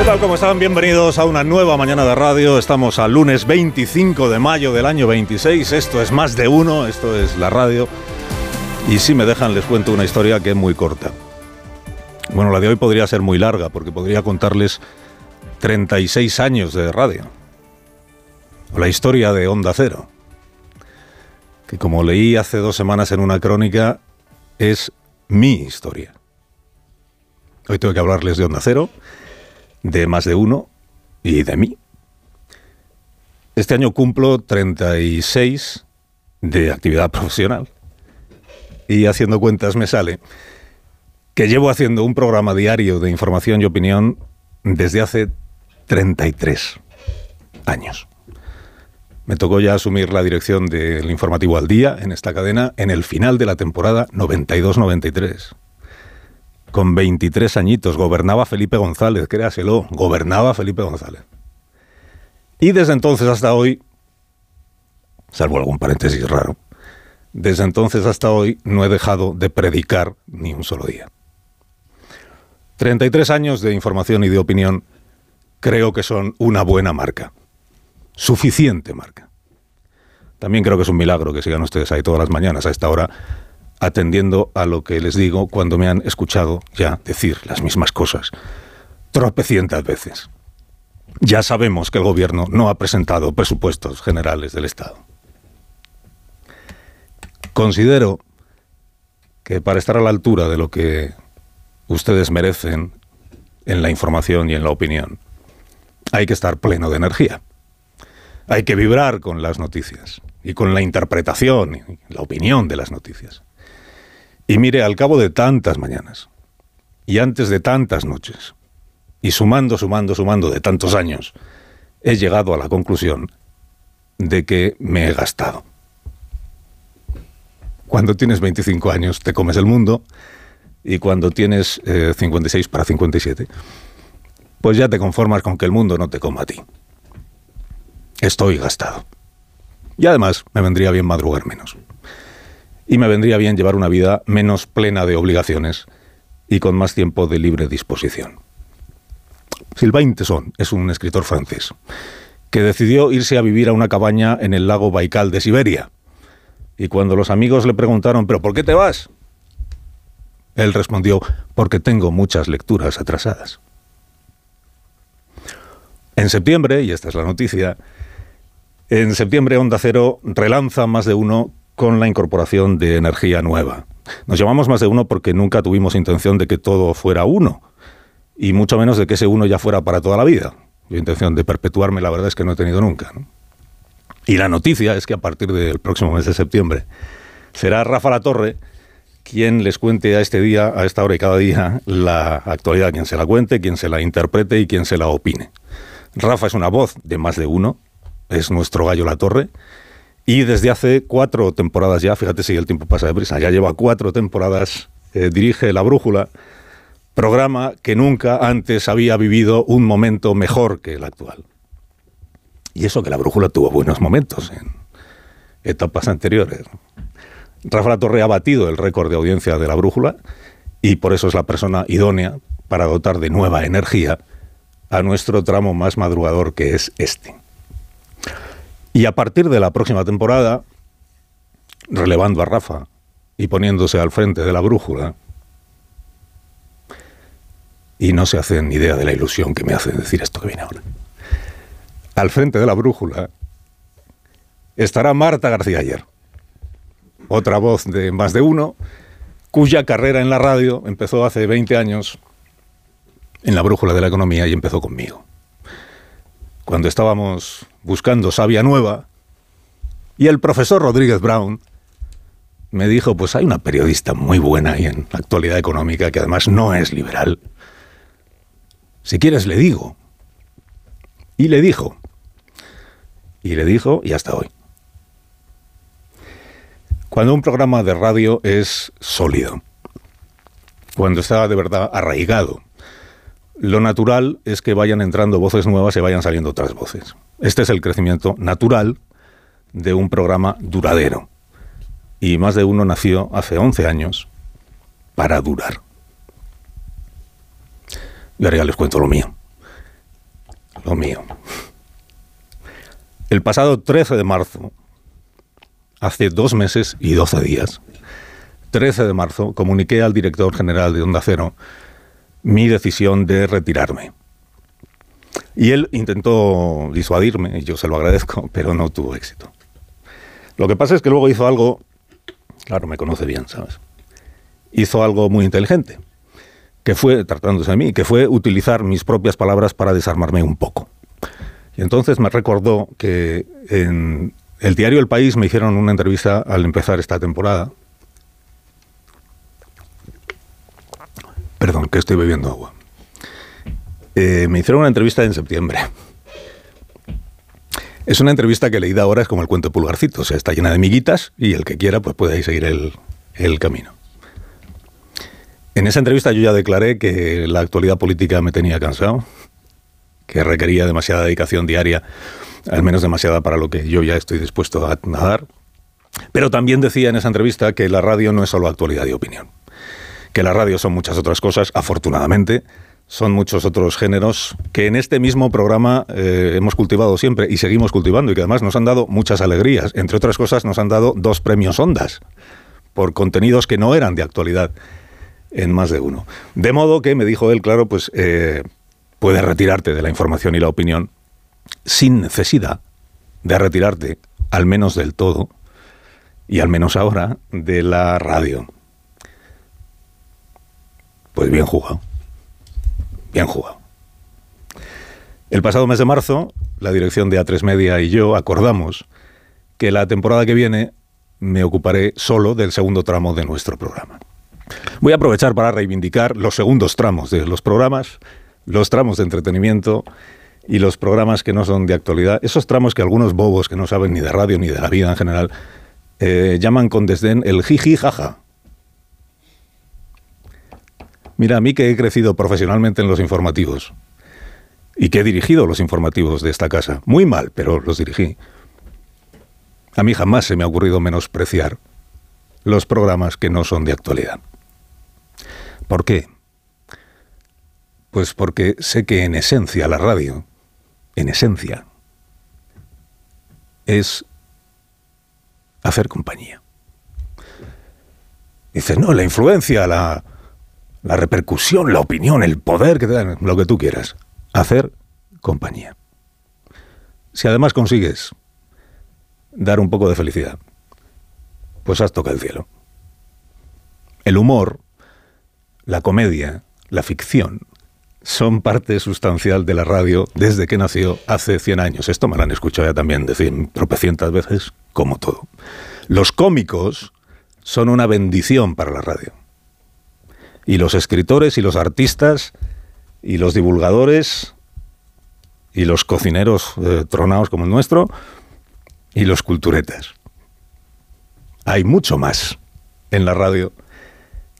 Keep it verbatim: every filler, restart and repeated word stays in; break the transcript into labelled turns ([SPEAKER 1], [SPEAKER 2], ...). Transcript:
[SPEAKER 1] ¿Qué tal? ¿Cómo están? Bienvenidos a una nueva mañana de radio. Estamos al lunes veinticinco de mayo del año veintiséis. Esto es Más de Uno, esto es la radio. Y si me dejan, les cuento una historia que es muy corta. Bueno, la de hoy podría ser muy larga, porque podría contarles treinta y seis años de radio. O la historia de Onda Cero, que como leí hace dos semanas en una crónica, es mi historia. Hoy tengo que hablarles de Onda Cero, de Más de Uno y de mí. Este año cumplo treinta y seis de actividad profesional y haciendo cuentas me sale que llevo haciendo un programa diario de información y opinión desde hace treinta y tres años. Me tocó ya asumir la dirección del informativo Al Día en esta cadena en el final de la temporada noventa y dos noventa y tres. Con veintitrés añitos, gobernaba Felipe González, créaselo, gobernaba Felipe González. Y desde entonces hasta hoy, salvo algún paréntesis raro, desde entonces hasta hoy no he dejado de predicar ni un solo día. treinta y tres años de información y de opinión creo que son una buena marca, suficiente marca. También creo que es un milagro que sigan ustedes ahí todas las mañanas a esta hora, atendiendo a lo que les digo cuando me han escuchado ya decir las mismas cosas tropecientas veces. Ya sabemos que el gobierno no ha presentado presupuestos generales del Estado. Considero que para estar a la altura de lo que ustedes merecen en la información y en la opinión, hay que estar pleno de energía. Hay que vibrar con las noticias y con la interpretación y la opinión de las noticias. Y mire, al cabo de tantas mañanas, y antes de tantas noches, y sumando, sumando, sumando de tantos años, he llegado a la conclusión de que me he gastado. Cuando tienes veinticinco años te comes el mundo, y cuando tienes eh, cincuenta y seis para cincuenta y siete, pues ya te conformas con que el mundo no te coma a ti. Estoy gastado. Y además me vendría bien madrugar menos. Y me vendría bien llevar una vida menos plena de obligaciones y con más tiempo de libre disposición. Sylvain Tesson es un escritor francés que decidió irse a vivir a una cabaña en el lago Baikal de Siberia. Y cuando los amigos le preguntaron, ¿pero por qué te vas?, él respondió, porque tengo muchas lecturas atrasadas. En septiembre, y esta es la noticia, en septiembre Onda Cero relanza Más de Uno con la incorporación de energía nueva. Nos llamamos Más de Uno porque nunca tuvimos intención de que todo fuera uno, y mucho menos de que ese uno ya fuera para toda la vida. Yo intención de perpetuarme, la verdad es que no he tenido nunca, ¿no? Y la noticia es que a partir del próximo mes de septiembre será Rafa Latorre quien les cuente a este día, a esta hora y cada día, la actualidad, quien se la cuente, quien se la interprete y quien se la opine. Rafa es una voz de Más de Uno, es nuestro gallo Latorre, y desde hace cuatro temporadas ya, fíjate si el tiempo pasa deprisa, ya lleva cuatro temporadas, eh, dirige La Brújula, programa que nunca antes había vivido un momento mejor que el actual. Y eso que La Brújula tuvo buenos momentos en etapas anteriores. Rafa Latorre ha batido el récord de audiencia de La Brújula y por eso es la persona idónea para dotar de nueva energía a nuestro tramo más madrugador, que es este. Y a partir de la próxima temporada, relevando a Rafa y poniéndose al frente de La Brújula, y no se hacen idea de la ilusión que me hace decir esto que viene ahora, al frente de La Brújula estará Marta García Ayer, otra voz de Más de Uno, cuya carrera en la radio empezó hace veinte años en La Brújula de la Economía y empezó conmigo. Cuando estábamos buscando savia nueva y el profesor Rodríguez Brown me dijo, pues hay una periodista muy buena ahí en Actualidad Económica que además no es liberal. Si quieres le digo. Y le dijo. Y le dijo y hasta hoy. Cuando un programa de radio es sólido, cuando está de verdad arraigado, lo natural es que vayan entrando voces nuevas y vayan saliendo otras voces. Este es el crecimiento natural de un programa duradero. Y Más de Uno nació hace once años para durar. Y ahora ya les cuento lo mío. lo mío. El pasado trece de marzo, hace dos meses y doce días, trece de marzo, comuniqué al director general de Onda Cero mi decisión de retirarme. Y él intentó disuadirme, y yo se lo agradezco, pero no tuvo éxito. Lo que pasa es que luego hizo algo, claro, me conoce bien, ¿sabes? Hizo algo muy inteligente, que fue, tratándose de mí, que fue utilizar mis propias palabras para desarmarme un poco. Y entonces me recordó que en el diario El País me hicieron una entrevista al empezar esta temporada. Perdón, que estoy bebiendo agua. Eh, me hicieron una entrevista en septiembre. Es una entrevista que leída ahora es como el cuento de Pulgarcito, o sea, está llena de miguitas y el que quiera pues puede ahí seguir el, el camino. En esa entrevista yo ya declaré que la actualidad política me tenía cansado, que requería demasiada dedicación diaria, al menos demasiada para lo que yo ya estoy dispuesto a, a dar. Pero también decía en esa entrevista que la radio no es solo actualidad y opinión, que la radio son muchas otras cosas, afortunadamente, son muchos otros géneros que en este mismo programa eh, hemos cultivado siempre y seguimos cultivando y que además nos han dado muchas alegrías. Entre otras cosas, nos han dado dos premios Ondas por contenidos que no eran de actualidad en más de uno. De modo que, me dijo él, claro, pues eh, puedes retirarte de la información y la opinión sin necesidad de retirarte, al menos del todo, y al menos ahora, de la radio. Pues bien jugado. Bien jugado. El pasado mes de marzo, la dirección de A tres Media y yo acordamos que la temporada que viene me ocuparé solo del segundo tramo de nuestro programa. Voy a aprovechar para reivindicar los segundos tramos de los programas, los tramos de entretenimiento y los programas que no son de actualidad, esos tramos que algunos bobos que no saben ni de radio ni de la vida en general eh, llaman con desdén el jiji jaja. Mira, a mí que he crecido profesionalmente en los informativos y que he dirigido los informativos de esta casa, muy mal, pero los dirigí, a mí jamás se me ha ocurrido menospreciar los programas que no son de actualidad. ¿Por qué? Pues porque sé que en esencia la radio, en esencia, es hacer compañía. Dices, no, la influencia, la... la repercusión, la opinión, el poder que te dan, lo que tú quieras. Hacer compañía. Si además consigues dar un poco de felicidad, pues has tocado el cielo. El humor, la comedia, la ficción, son parte sustancial de la radio desde que nació hace cien años. Esto me lo han escuchado ya también decir tropecientas veces, como todo. Los cómicos son una bendición para la radio. Y los escritores y los artistas y los divulgadores y los cocineros eh, tronados como el nuestro y los culturetas. Hay mucho más en la radio